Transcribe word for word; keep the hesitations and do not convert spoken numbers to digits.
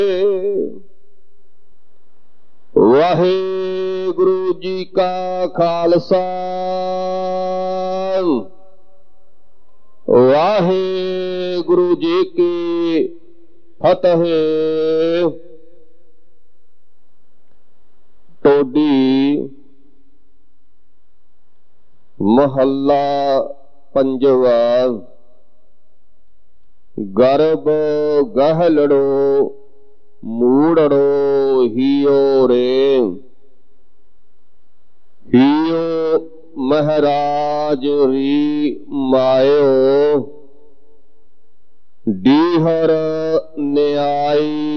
ਵਾਹਿਗੁਰੂ ਜੀ ਕਾ ਖਾਲਸਾ ਵਾਹਿਗੁਰੂ ਜੀ ਕੀ ਫਤਿਹ। ਟੋਡੀ ਮਹੱਲਾ ਪੰਜਵਾ। ਗਰਭ ਗਹਿਲੜੋ ਮੂੜੜੋ ਹੀਓ ਰੇ। ਹੀਓ ਮਹਾਰਾਜ ਰੀ ਮਾਇਓ ਡੀਹਰ ਨਿਆਈ।